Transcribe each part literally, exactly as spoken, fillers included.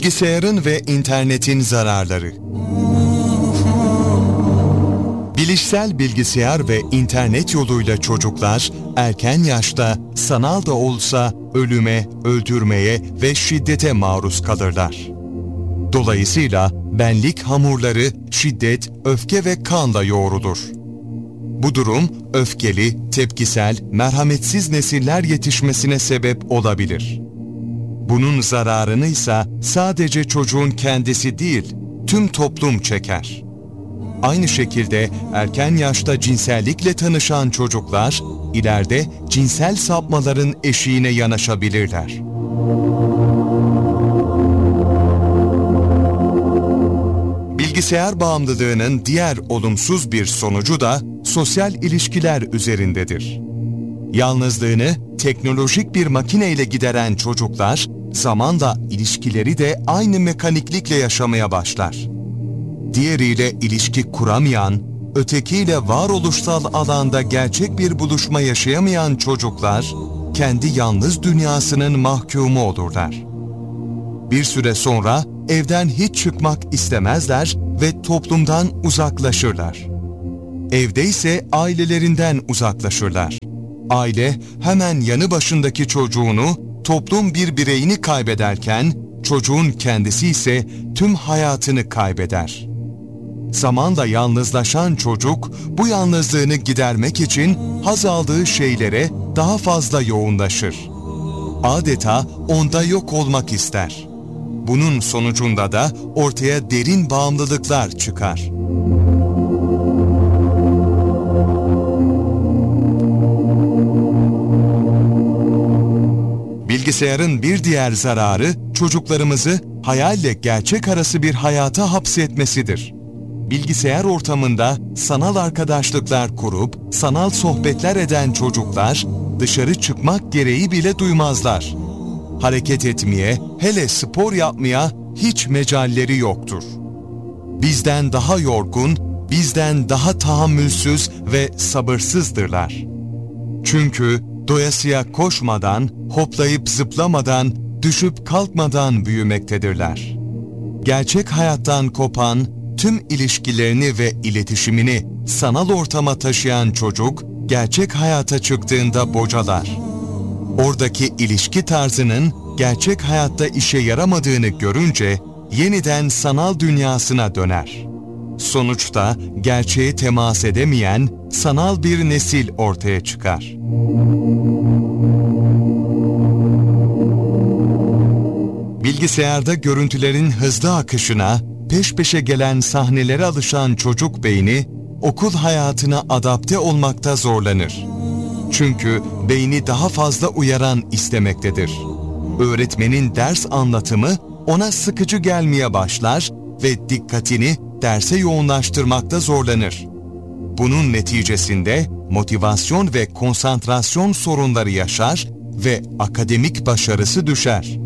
Bilgisayarın ve internetin zararları. Bilişsel bilgisayar ve internet yoluyla çocuklar erken yaşta sanal da olsa ölüme, öldürmeye ve şiddete maruz kalırlar. Dolayısıyla benlik hamurları şiddet, öfke ve kanla yoğrulur. Bu durum öfkeli, tepkisel, merhametsiz nesiller yetişmesine sebep olabilir. Bunun zararını ise sadece çocuğun kendisi değil, tüm toplum çeker. Aynı şekilde erken yaşta cinsellikle tanışan çocuklar, ileride cinsel sapmaların eşiğine yanaşabilirler. Bilgisayar bağımlılığının diğer olumsuz bir sonucu da sosyal ilişkiler üzerindedir. Yalnızlığını teknolojik bir makineyle gideren çocuklar, zamanla ilişkileri de aynı mekaniklikle yaşamaya başlar. Diğeriyle ilişki kuramayan, ötekiyle varoluşsal alanda gerçek bir buluşma yaşayamayan çocuklar, kendi yalnız dünyasının mahkumu olurlar. Bir süre sonra evden hiç çıkmak istemezler ve toplumdan uzaklaşırlar. Evde ise ailelerinden uzaklaşırlar. Aile hemen yanı başındaki çocuğunu, toplum bir bireyini kaybederken, çocuğun kendisi ise tüm hayatını kaybeder. Zamanla yalnızlaşan çocuk, bu yalnızlığını gidermek için haz aldığı şeylere daha fazla yoğunlaşır. Adeta onda yok olmak ister. Bunun sonucunda da ortaya derin bağımlılıklar çıkar. Bilgisayarın bir diğer zararı, çocuklarımızı hayalle gerçek arası bir hayata hapsetmesidir. Bilgisayar ortamında sanal arkadaşlıklar kurup sanal sohbetler eden çocuklar dışarı çıkmak gereği bile duymazlar. Hareket etmeye, hele spor yapmaya hiç mecalleri yoktur. Bizden daha yorgun, bizden daha tahammülsüz ve sabırsızdırlar. Çünkü doyasıya koşmadan, hoplayıp zıplamadan, düşüp kalkmadan büyümektedirler. Gerçek hayattan kopan, tüm ilişkilerini ve iletişimini sanal ortama taşıyan çocuk, gerçek hayata çıktığında bocalar. Oradaki ilişki tarzının gerçek hayatta işe yaramadığını görünce yeniden sanal dünyasına döner. Sonuçta gerçeğe temas edemeyen sanal bir nesil ortaya çıkar. Bilgisayarda görüntülerin hızlı akışına, peş peşe gelen sahnelere alışan çocuk beyni, okul hayatına adapte olmakta zorlanır. Çünkü beyni daha fazla uyaran istemektedir. Öğretmenin ders anlatımı ona sıkıcı gelmeye başlar ve dikkatini derse yoğunlaştırmakta zorlanır. Bunun neticesinde motivasyon ve konsantrasyon sorunları yaşar ve akademik başarısı düşer.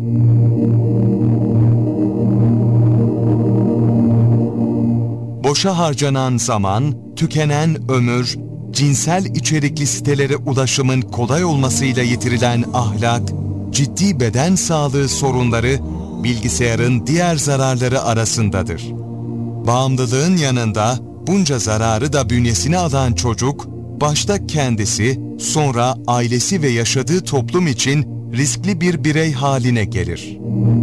Boşa harcanan zaman, tükenen ömür, cinsel içerikli sitelere ulaşımın kolay olmasıyla yitirilen ahlak, ciddi beden sağlığı sorunları bilgisayarın diğer zararları arasındadır. Bağımlılığın yanında bunca zararı da bünyesine alan çocuk, başta kendisi, sonra ailesi ve yaşadığı toplum için riskli bir birey haline gelir.